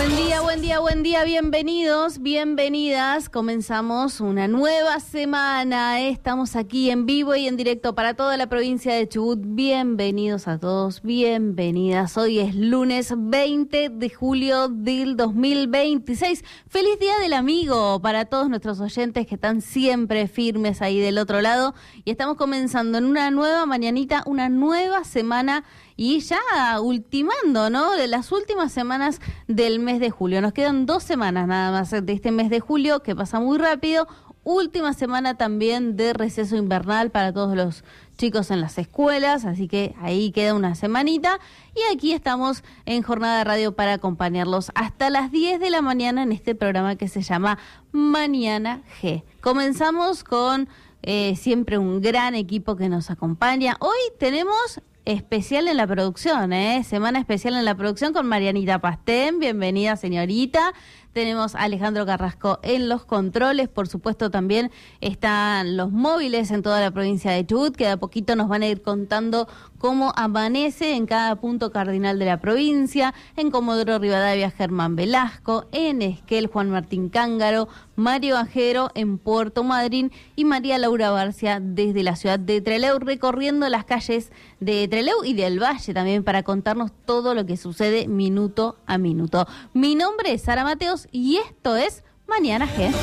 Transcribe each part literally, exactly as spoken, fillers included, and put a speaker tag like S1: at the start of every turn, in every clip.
S1: Buen día, buen día, buen día, bienvenidos, bienvenidas. Comenzamos una nueva semana, estamos aquí en vivo y en directo para toda la provincia de Chubut. Bienvenidos a todos, bienvenidas. Hoy es lunes veinte de julio del dos mil veintiséis. Feliz Día del Amigo para todos nuestros oyentes que están siempre firmes ahí del otro lado. Y estamos comenzando en una nueva mañanita, una nueva semana. Y ya ultimando, ¿no? De las últimas semanas del mes de julio. Nos quedan dos semanas nada más de este mes de julio, que pasa muy rápido. Última semana también de receso invernal para todos los chicos en las escuelas, así que ahí queda una semanita. Y aquí estamos en Jornada de Radio para acompañarlos hasta las diez de la mañana en este programa que se llama Mañana G. Comenzamos con eh, siempre un gran equipo que nos acompaña. Hoy tenemos especial en la producción, ¿eh? Semana especial en la producción con Marianita Pastén. Bienvenida, señorita. Tenemos a Alejandro Carrasco en los controles. Por supuesto, también están los móviles en toda la provincia de Chubut, que de a poquito nos van a ir contando cómo amanece en cada punto cardinal de la provincia. En Comodoro Rivadavia, Germán Velasco. En Esquel, Juan Martín Cángaro. Mario Ajero en Puerto Madryn. Y María Laura Barcia desde la ciudad de Trelew, recorriendo las calles de Trelew y del Valle también para contarnos todo lo que sucede minuto a minuto. Mi nombre es Sara Mateos y esto es Mañana G.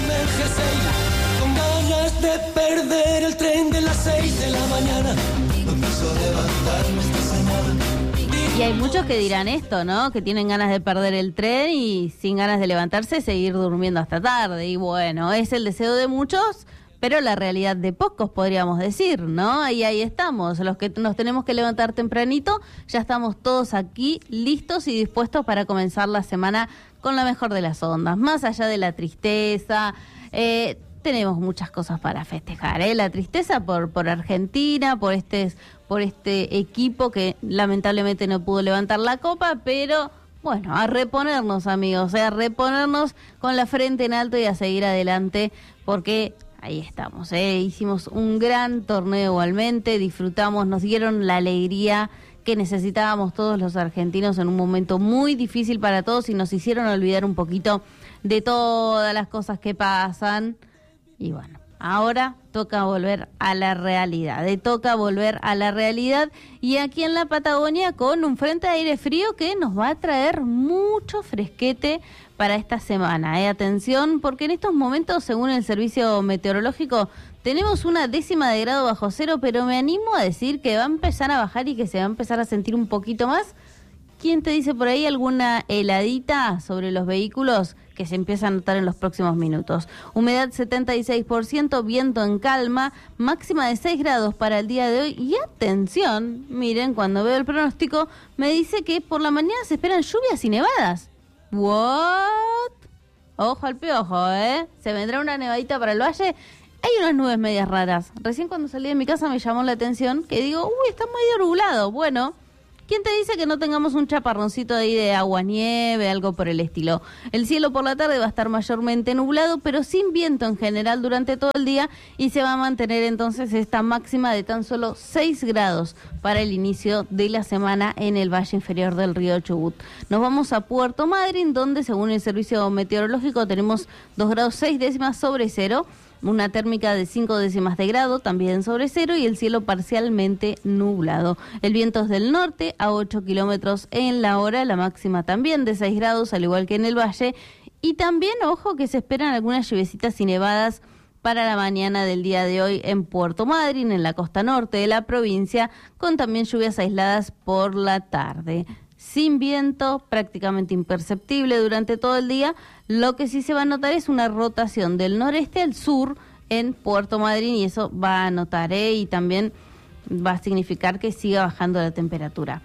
S2: Con ganas de perder el tren de las seis de la mañana. No pienso levantarme esta semana.
S1: Y hay muchos que dirán esto, ¿no? Que tienen ganas de perder el tren y sin ganas de levantarse seguir durmiendo hasta tarde. Y bueno, es el deseo de muchos, pero la realidad de pocos, podríamos decir, ¿no? Y ahí estamos, los que nos tenemos que levantar tempranito, ya estamos todos aquí listos y dispuestos para comenzar la semana con la mejor de las ondas. Más allá de la tristeza, eh, tenemos muchas cosas para festejar, ¿eh? La tristeza por, por Argentina, por este, por este equipo que lamentablemente no pudo levantar la copa, pero bueno, a reponernos, amigos, ¿eh? A reponernos con la frente en alto y a seguir adelante, porque ahí estamos, ¿eh? Hicimos un gran torneo igualmente, disfrutamos, nos dieron la alegría que necesitábamos todos los argentinos en un momento muy difícil para todos y nos hicieron olvidar un poquito de todas las cosas que pasan. Y bueno, ahora toca volver a la realidad, eh, toca volver a la realidad y aquí en la Patagonia con un frente de aire frío que nos va a traer mucho fresquete para esta semana. Eh. Atención, porque en estos momentos, según el servicio meteorológico, tenemos una décima de grado bajo cero, pero me animo a decir que va a empezar a bajar y que se va a empezar a sentir un poquito más. ¿Quién te dice por ahí alguna heladita sobre los vehículos que se empieza a notar en los próximos minutos? Humedad setenta y seis por ciento, viento en calma, máxima de seis grados para el día de hoy. Y atención, miren, cuando veo el pronóstico, me dice que por la mañana se esperan lluvias y nevadas. ¿What? Ojo al piojo, ¿eh? ¿Se vendrá una nevadita para el valle? Hay unas nubes medias raras. Recién cuando salí de mi casa me llamó la atención que digo, uy, está medio nublado. Bueno, ¿quién te dice que no tengamos un chaparroncito ahí de agua, nieve, algo por el estilo? El cielo por la tarde va a estar mayormente nublado, pero sin viento en general durante todo el día y se va a mantener entonces esta máxima de tan solo seis grados para el inicio de la semana en el valle inferior del río Chubut. Nos vamos a Puerto Madryn, donde según el servicio meteorológico tenemos dos grados seis décimas sobre cero, una térmica de cinco décimas de grado, también sobre cero, y el cielo parcialmente nublado. El viento es del norte a ocho kilómetros en la hora, la máxima también de seis grados, al igual que en el valle. Y también, ojo, que se esperan algunas lluviecitas y nevadas para la mañana del día de hoy en Puerto Madryn, en la costa norte de la provincia, con también lluvias aisladas por la tarde. Sin viento, prácticamente imperceptible durante todo el día. Lo que sí se va a notar es una rotación del noreste al sur en Puerto Madryn y eso va a notar, ¿eh? Y también va a significar que siga bajando la temperatura.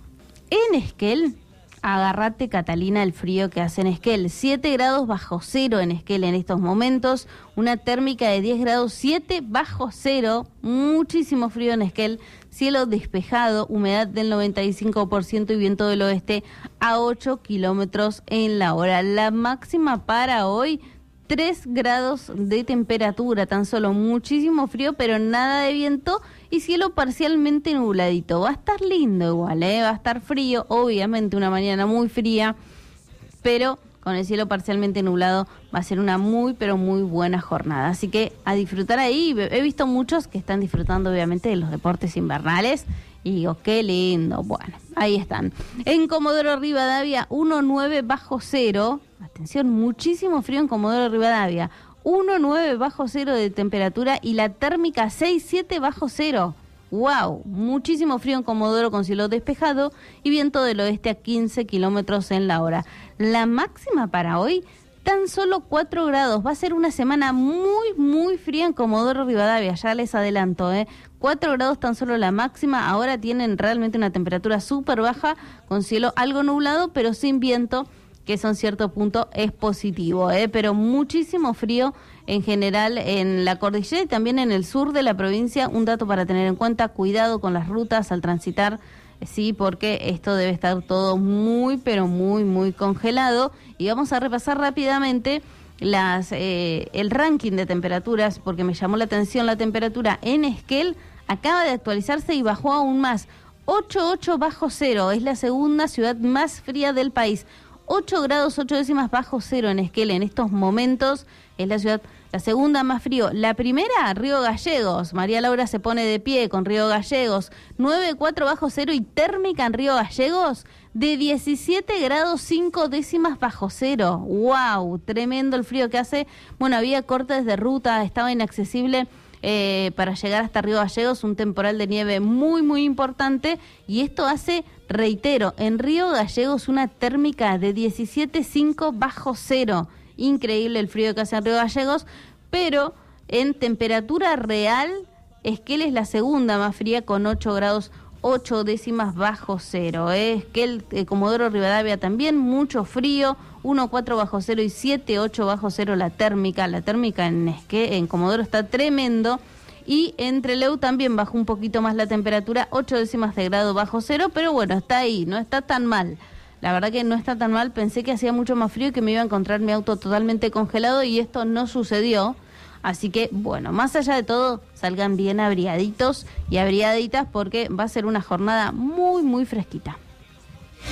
S1: En Esquel, agárrate, Catalina, el frío que hace en Esquel. siete grados bajo cero en Esquel en estos momentos. Una térmica de diez grados, siete bajo cero. Muchísimo frío en Esquel. Cielo despejado, humedad del noventa y cinco por ciento y viento del oeste a ocho kilómetros en la hora. La máxima para hoy, tres grados de temperatura, tan solo muchísimo frío, pero nada de viento y cielo parcialmente nubladito. Va a estar lindo igual, ¿eh? Va a estar frío, obviamente una mañana muy fría, pero con el cielo parcialmente nublado va a ser una muy, pero muy buena jornada. Así que a disfrutar ahí. He visto muchos que están disfrutando, obviamente, de los deportes invernales. Y digo, qué lindo. Bueno, ahí están. En Comodoro Rivadavia, uno nueve bajo cero. Atención, muchísimo frío en Comodoro Rivadavia. uno nueve bajo cero de temperatura y la térmica seis siete bajo cero. ¡Wow! Muchísimo frío en Comodoro con cielo despejado y viento del oeste a quince kilómetros en la hora. La máxima para hoy, tan solo cuatro grados. Va a ser una semana muy, muy fría en Comodoro Rivadavia, ya les adelanto, ¿eh? cuatro grados tan solo la máxima. Ahora tienen realmente una temperatura súper baja, con cielo algo nublado, pero sin viento, que eso en cierto punto es positivo, ¿eh? Pero muchísimo frío en general en la cordillera y también en el sur de la provincia. Un dato para tener en cuenta, cuidado con las rutas al transitar, sí, porque esto debe estar todo muy, pero muy, muy congelado. Y vamos a repasar rápidamente las eh, el ranking de temperaturas, porque me llamó la atención la temperatura en Esquel, acaba de actualizarse y bajó aún más. ocho punto ocho bajo cero, es la segunda ciudad más fría del país. ocho grados ocho décimas bajo cero en Esquel en estos momentos, es la ciudad, la segunda más frío. La primera, Río Gallegos. María Laura se pone de pie con Río Gallegos. nueve punto cuatro bajo cero y térmica en Río Gallegos de diecisiete grados cinco décimas bajo cero. ¡Wow! Tremendo el frío que hace. Bueno, había cortes de ruta, estaba inaccesible eh, para llegar hasta Río Gallegos, un temporal de nieve muy, muy importante. Y esto hace, reitero, en Río Gallegos una térmica de diecisiete punto cinco bajo cero. Increíble el frío que hace en Río Gallegos, pero en temperatura real, Esquel es la segunda más fría con ocho grados ocho décimas bajo cero. ¿eh? Esquel, eh, Comodoro Rivadavia también, mucho frío, uno punto cuatro bajo cero y siete punto ocho bajo cero la térmica. La térmica en Esquel, en Comodoro está tremendo. Y en Trelew también bajó un poquito más la temperatura, ocho décimas de grado bajo cero, pero bueno, está ahí, no está tan mal. La verdad que no está tan mal, pensé que hacía mucho más frío y que me iba a encontrar mi auto totalmente congelado y esto no sucedió. Así que, bueno, más allá de todo, salgan bien abrigaditos y abrigaditas porque va a ser una jornada muy, muy fresquita.